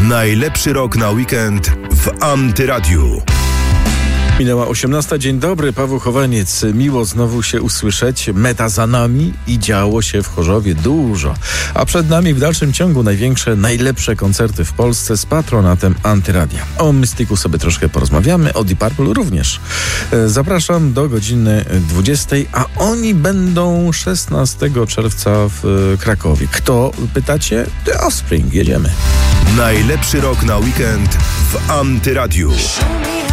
Najlepszy rok na weekend w Antyradiu. Minęła 18. Dzień dobry, Paweł Chowaniec. Miło znowu się usłyszeć. Meta za nami i działo się w Chorzowie dużo. A przed nami w dalszym ciągu największe, najlepsze koncerty w Polsce z patronatem Antyradia. O Mystiku sobie troszkę porozmawiamy, o Deep Purple również. Zapraszam do godziny 20, a oni będą 16 czerwca w Krakowie. Kto, pytacie? The Offspring. Jedziemy. Najlepszy rok na weekend w Antyradiu.